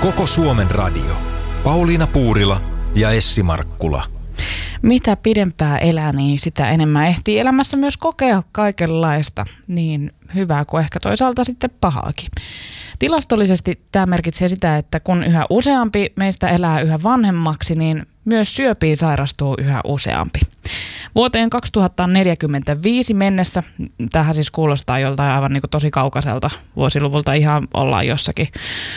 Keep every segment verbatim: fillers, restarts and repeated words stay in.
Koko Suomen radio. Pauliina Puurila ja Essi Markkula. Mitä pidempää elää, niin sitä enemmän ehtii elämässä myös kokea kaikenlaista, niin hyvää kuin ehkä toisaalta sitten pahaakin. Tilastollisesti tämä merkitsee sitä, että kun yhä useampi meistä elää yhä vanhemmaksi, niin myös syöpiin sairastuu yhä useampi. Vuoteen kaksituhattaneljäkymmentäviisi mennessä, tähän siis kuulostaa joltain aivan niin kuin tosi kaukaiselta vuosiluvulta, ihan ollaan jossakin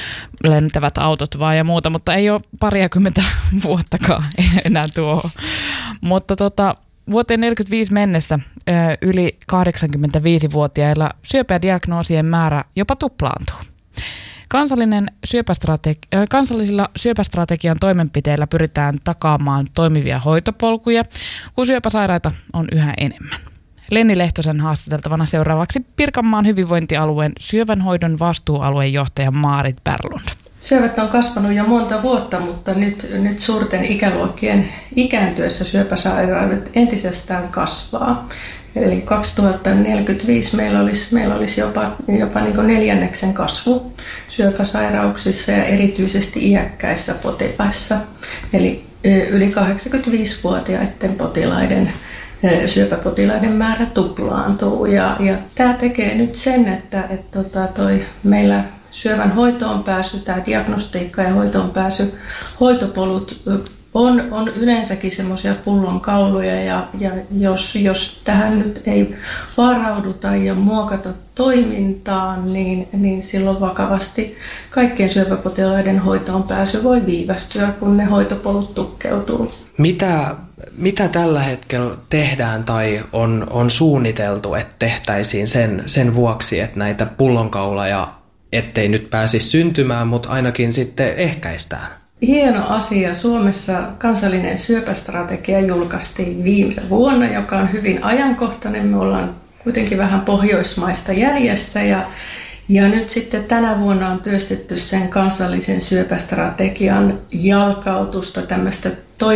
lentävät autot vaan ja muuta, mutta ei ole pariakymmentä vuottakaan enää tuo. Mutta tota, vuoteen neljäkymmentäviisi mennessä yli kahdeksankymmentäviisivuotiailla syöpädiagnoosien määrä jopa tuplaantuu. Kansallinen syöpästrategi- kansallisilla syöpästrategian toimenpiteillä pyritään takaamaan toimivia hoitopolkuja, kun syöpäsairaita on yhä enemmän. Lenni Lehtosen haastateltavana seuraavaksi Pirkanmaan hyvinvointialueen syövänhoidon vastuualueen johtaja Maarit Berglund. Syövät on kasvanut jo monta vuotta, mutta nyt, nyt suurten ikäluokkien ikääntyessä syöpäsairaudet entisestään kasvaa. Eli kaksituhattaneljäkymmentäviisi meillä olisi, meillä olisi jopa, jopa niin kuin neljänneksen kasvu syöpäsairauksissa ja erityisesti iäkkäissä potilaissa. Eli yli kahdeksankymmentäviisivuotiaiden potilaiden, syöpäpotilaiden määrä tuplaantuu. Ja, ja tämä tekee nyt sen, että, että tota toi meillä syövän hoitoon pääsy, tämä diagnostiikka ja hoitoon pääsy, hoitopolut On, on yleensäkin semmoisia pullonkauluja ja, ja jos, jos tähän nyt ei varauduta ja muokata toimintaan, niin, niin silloin vakavasti kaikkien syöpäpotilaiden hoitoon pääsy voi viivästyä, kun ne hoitopolut tukkeutuu. Mitä, mitä tällä hetkellä tehdään tai on, on suunniteltu, että tehtäisiin sen, sen vuoksi, että näitä pullonkauloja ettei nyt pääsisi syntymään, mutta ainakin sitten ehkäistään? Hieno asia. Suomessa kansallinen syöpästrategia julkaistiin viime vuonna, joka on hyvin ajankohtainen. Me ollaan kuitenkin vähän pohjoismaista jäljessä ja, ja nyt sitten tänä vuonna on työstetty sen kansallisen syöpästrategian jalkautusta, tämmöistä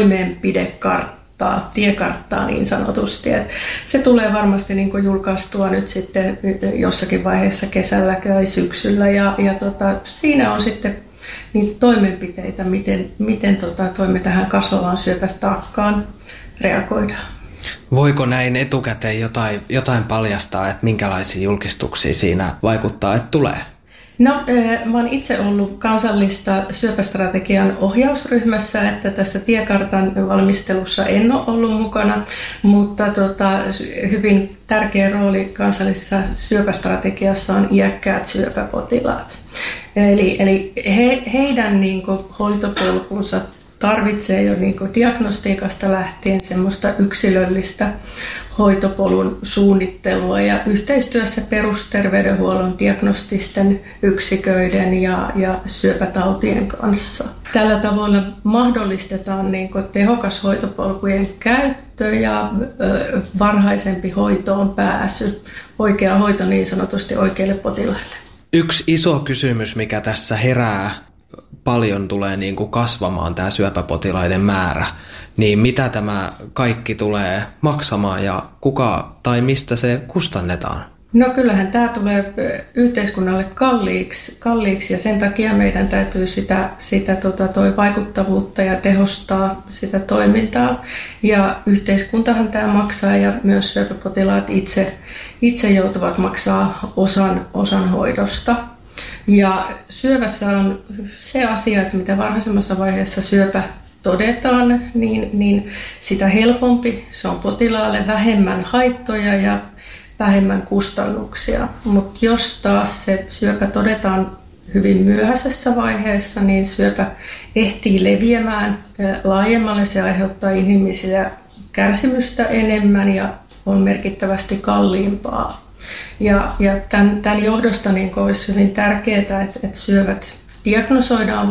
toimeenpidekarttaa, tiekarttaa niin sanotusti. Et se tulee varmasti niin kuin julkaistua nyt sitten jossakin vaiheessa kesällä tai syksyllä ja, ja tota, siinä on sitten niitä toimenpiteitä, miten, miten tota, toimme tähän kasvavaan syöpätaakkaan reagoidaan. Voiko näin etukäteen jotain, jotain paljastaa, että minkälaisia julkistuksia siinä vaikuttaa, että tulee? No, mä oon itse ollut kansallista syöpästrategian ohjausryhmässä, että tässä tiekartan valmistelussa en ole ollut mukana, mutta tota, hyvin tärkeä rooli kansallisessa syöpästrategiassa on iäkkäät syöpäpotilaat. Eli, eli he, heidän niin kuin, hoitopolkunsa tarvitsee jo niin kuin, diagnostiikasta lähtien semmoista yksilöllistä hoitopolun suunnittelua ja yhteistyössä perusterveydenhuollon diagnostisten yksiköiden ja, ja syöpätautien kanssa. Tällä tavalla mahdollistetaan niin kuin, tehokas hoitopolkujen käyttö ja ö, varhaisempi hoitoon pääsy, oikea hoito niin sanotusti oikeille potilaille. Yksi iso kysymys, mikä tässä herää, paljon tulee niin kuin kasvamaan tämä syöpäpotilaiden määrä, niin mitä tämä kaikki tulee maksamaan ja kuka tai mistä se kustannetaan? No kyllähän tämä tulee yhteiskunnalle kalliiksi, kalliiksi ja sen takia meidän täytyy sitä, sitä tota, toi vaikuttavuutta ja tehostaa sitä toimintaa. Ja yhteiskuntahan tämä maksaa ja myös syöpäpotilaat itse, itse joutuvat maksaa osan, osan hoidosta. Ja syövässä on se asia, että mitä varhaisemmassa vaiheessa syöpä todetaan, niin, niin sitä helpompi se on potilaalle, vähemmän haittoja ja vähemmän kustannuksia. Mutta jos taas se syöpä todetaan hyvin myöhäisessä vaiheessa, niin syöpä ehtii leviämään laajemmalle. Se aiheuttaa inhimillisiä kärsimystä enemmän ja on merkittävästi kalliimpaa. Ja, ja tämän, tämän johdosta niin olisi hyvin tärkeää, että, että syövät diagnosoidaan